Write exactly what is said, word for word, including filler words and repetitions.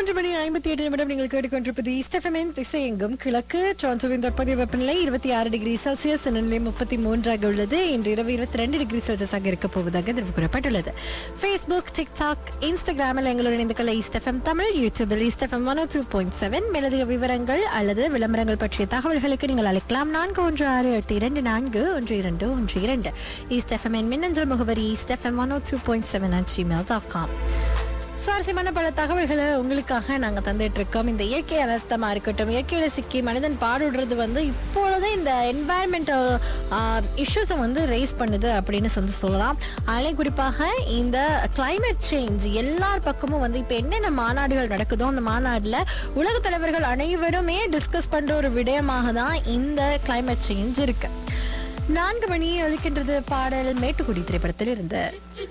மூன்று மணி ஐம்பத்தி எட்டு நிமிடம் நீங்கள் கேட்டுக்கொண்டிருப்பது இஸ்டெஃபமின் திசையெங்கும் கிழக்கு. டொரண்டோவின் தற்போதைய வெப்பநிலை இருபத்தி ஆறு டிகிரி செல்சியஸ், நிலை முப்பத்தி மூன்றாக உள்ளது. இன்று இரவு இருபத்தி ரெண்டு டிகிரி செல்சியஸாக இருக்க போவதாக தெரிவு கூறப்பட்டுள்ளது. ஃபேஸ்புக், டிக்டாக், இன்ஸ்டாகிராமில் எங்களுடன் இணைந்து கொள்ள இஸ்டெஃபம் தமிழ், யூடியூபில் இஸ்டெஃபம் ஒன் டூ பாயிண்ட் செவன். மேலதிக விவரங்கள் அல்லது விளம்பரங்கள் பற்றிய தகவல்களுக்கு நீங்கள் அழைக்கலாம் நான்கு ஒன்று ஆறு எட்டு இரண்டு நான்கு ஒன்று இரண்டு ஒன்று இரண்டு. இஸ்டெஃபமின் மின்னஞ்சல் முகவரி இஸ்டெஃபம் one two point seven at Gmail dot com. சுவாரஸ்யமான பல தகவல்களை உங்களுக்காக நாங்கள் தந்துட்டு இருக்கோம். இந்த இயற்கை அனர்த்தமா இருக்கட்டும், இயற்கையில சிக்கி மனிதன் பாடுடுறது வந்து இப்பொழுது இந்த என்வாயர்மெண்டல் இஷ்யூஸை வந்து ரேஸ் பண்ணுது அப்படின்னு சொல்லி சொல்லலாம். அதிலே குறிப்பாக இந்த கிளைமேட் சேஞ்ச் எல்லார் பக்கமும் வந்து இப்போ என்னென்ன மாநாடுகள் நடக்குதோ அந்த மாநாடுல உலக தலைவர்கள் அனைவருமே டிஸ்கஸ் பண்ற ஒரு விடயமாக தான் இந்த கிளைமேட் சேஞ்ச் இருக்கு. நான்கு மணி ஒலிக்கின்றது பாடல் மேட்டுக்குடி திரைப்படத்தில் இருந்து.